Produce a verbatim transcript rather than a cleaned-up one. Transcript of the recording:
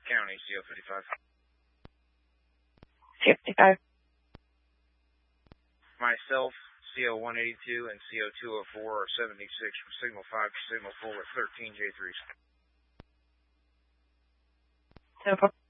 County, C O fifty-five. C O fifty-five. Myself, C O one eighty-two and C O two oh four are seventy-six from Signal five to Signal four with thirteen J threes. No problem.